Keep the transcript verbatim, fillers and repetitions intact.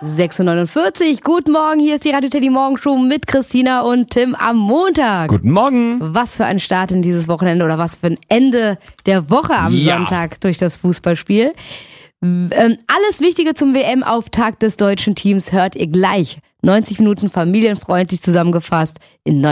sechs Uhr neunundvierzig. Guten Morgen, hier ist die Radio Teddy Morgenshow mit Christina und Tim am Montag. Guten Morgen. Was für ein Start in dieses Wochenende oder was für ein Ende der Woche am Ja. Sonntag durch das Fußballspiel. Ähm, alles Wichtige zum W M-Auftakt des deutschen Teams hört ihr gleich. neunzig Minuten familienfreundlich zusammengefasst in